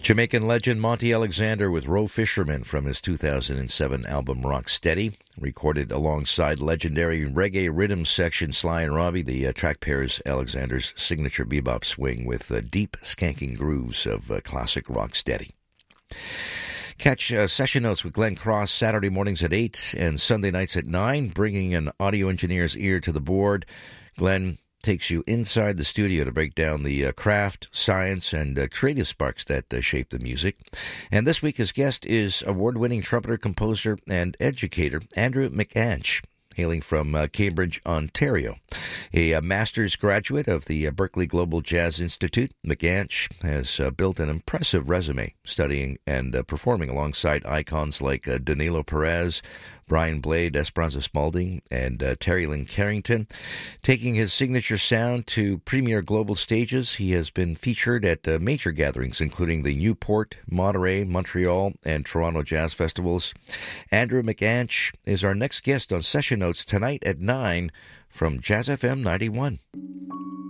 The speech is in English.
Jamaican legend Monty Alexander with Roe Fisherman from his 2007 album Rock Steady, recorded alongside legendary reggae rhythm section Sly and Robbie. The track pairs Alexander's signature bebop swing with deep skanking grooves of classic Rock Steady. Catch Session Notes with Glenn Cross Saturday mornings at 8 and Sunday nights at 9, bringing an audio engineer's ear to the board. Glenn takes you inside the studio to break down the craft, science, and creative sparks that shape the music. And this week his guest is award-winning trumpeter, composer, and educator Andrew McAnch, hailing from Cambridge, Ontario. A master's graduate of the Berklee Global Jazz Institute, McAnch has built an impressive resume studying and performing alongside icons like Danilo Perez, Brian Blade, Esperanza Spalding, and Terry Lynn Carrington. Taking his signature sound to premier global stages, he has been featured at major gatherings including the Newport, Monterey, Montreal, and Toronto Jazz Festivals. Andrew McAnch is our next guest on Session Notes tonight at 9 from Jazz FM 91.